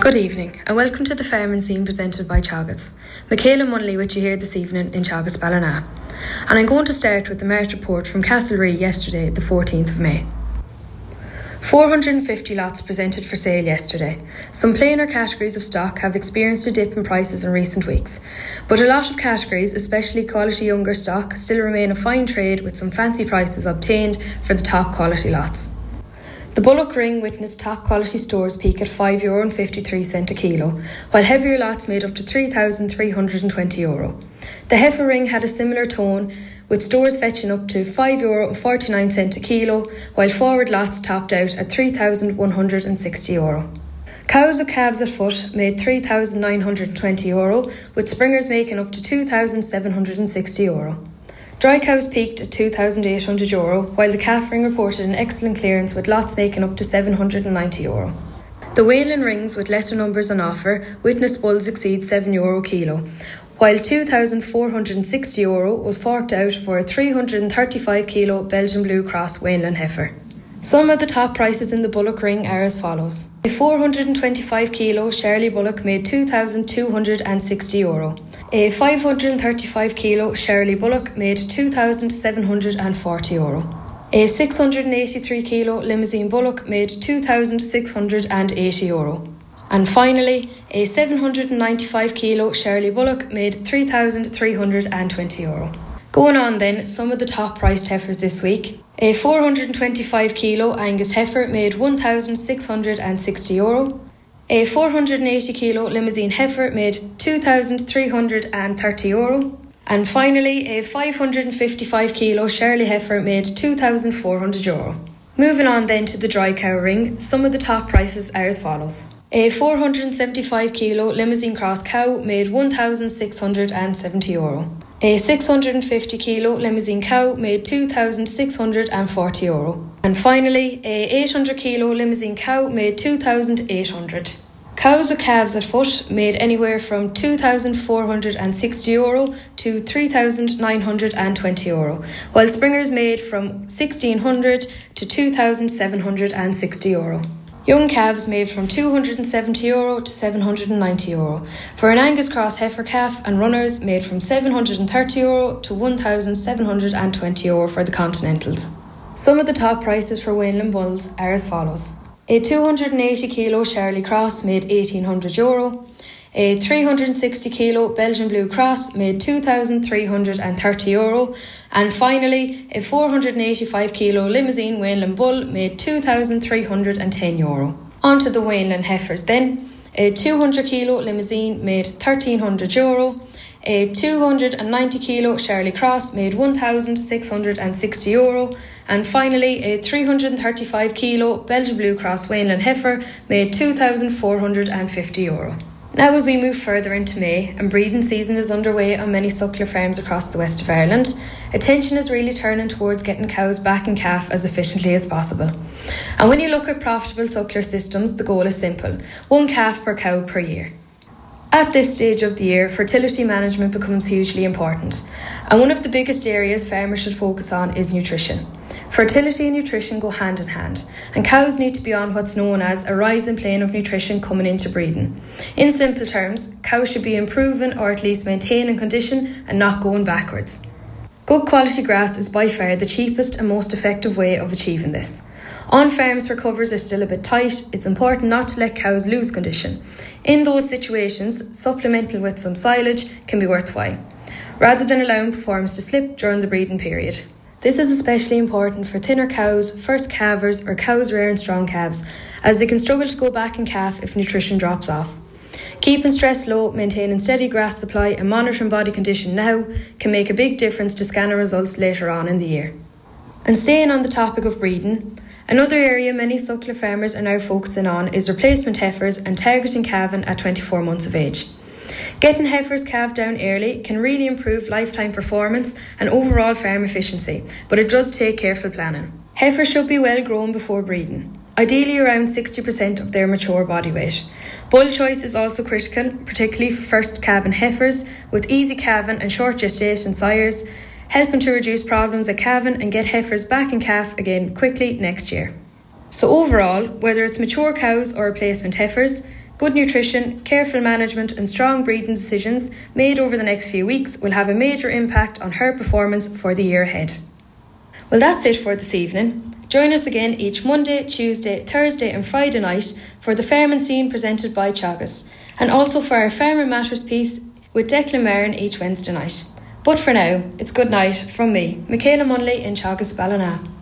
Good evening and welcome to the Farming Scene presented by Teagasc. Michaela Munley with you here this evening in Teagasc Ballina. And I'm going to start with the Mart report from Castlerea yesterday, the 14th of May. 450 lots presented for sale yesterday. Some plainer categories of stock have experienced a dip in prices in recent weeks, but a lot of categories, especially quality younger stock, still remain a fine trade with some fancy prices obtained for the top quality lots. The bullock ring witnessed top quality stores peak at €5.53 a kilo, while heavier lots made up to €3,320. The heifer ring had a similar tone, with stores fetching up to €5.49 a kilo, while forward lots topped out at €3,160. Cows with calves at foot made €3,920, with springers making up to €2,760. Dry cows peaked at €2,800, while the calf ring reported an excellent clearance with lots making up to €790. The Wayland rings with lesser numbers on offer witnessed bulls exceed €7 a kilo, while €2,460 was forked out for a 335 kilo Belgian Blue Cross Wayland heifer. Some of the top prices in the bullock ring are as follows. A 425 kilo Shirley bullock made €2,260. A 535 kilo Shirley bullock made €2,740. A 683 kilo Limousin bullock made €2,680. And finally, a 795 kilo Shirley bullock made €3,320. Going on then, some of the top priced heifers this week. A 425 kilo Angus heifer made €1,660. A 480 kilo Limousin heifer made €2,330. And finally, a 555 kilo Shirley heifer made €2,400. Moving on then to the dry cow ring, some of the top prices are as follows. A 475 kilo Limousin cross cow made €1,670. A 650 kilo Limousin cow made €2,640. And finally, a 800 kilo Limousin cow made €2,800. Cows with calves at foot made anywhere from €2,460 to €3,920, while springers made from €1,600 to €2,760. Young calves made from €270 to €790. For an Angus cross heifer calf, and runners made from €730 to €1,720 for the Continentals. Some of the top prices for Wayland bulls are as follows. A 280 kilo Shirley Cross made €1,800. A 360 kilo Belgian Blue Cross made €2,330. And finally, a 485 kilo Limousin Wayland bull made €2,310. On to the Wayland heifers then. A 200 kilo Limousin made €1,300. A 290 kilo Shirley Cross made €1,660. And finally, a 335 kilo Belgian Blue Cross Wayland heifer made €2,450. Now as we move further into May and breeding season is underway on many suckler farms across the west of Ireland, attention is really turning towards getting cows back in calf as efficiently as possible. And when you look at profitable suckler systems, the goal is simple: one calf per cow per year. At this stage of the year, fertility management becomes hugely important, and one of the biggest areas farmers should focus on is nutrition. Fertility and nutrition go hand in hand, and cows need to be on what's known as a rising plane of nutrition coming into breeding. In simple terms, cows should be improving or at least maintaining condition and not going backwards. Good quality grass is by far the cheapest and most effective way of achieving this. On farms where covers are still a bit tight, it's important not to let cows lose condition. In those situations, supplementing with some silage can be worthwhile, rather than allowing performance to slip during the breeding period. This is especially important for thinner cows, first calvers or cows rearing strong calves, as they can struggle to go back in calf if nutrition drops off. Keeping stress low, maintaining steady grass supply and monitoring body condition now can make a big difference to scanner results later on in the year. And staying on the topic of breeding, another area many suckler farmers are now focusing on is replacement heifers and targeting calving at 24 months of age. Getting heifers calved down early can really improve lifetime performance and overall farm efficiency, but it does take careful planning. Heifers should be well grown before breeding, ideally around 60% of their mature body weight. Bull choice is also critical, particularly for first calving heifers with easy calving and short gestation sires, helping to reduce problems at calving and get heifers back in calf again quickly next year. So overall, whether it's mature cows or replacement heifers, Good nutrition, careful management and strong breeding decisions made over the next few weeks will have a major impact on her performance for the year ahead. Well, that's it for this evening. Join us again each Monday, Tuesday, Thursday and Friday night for the Farming Scene presented by Teagasc, and also for our Farmer Matters piece with Declan Marin each Wednesday night. But for now, it's good night from me, Michaela Munley in Teagasc, Ballina.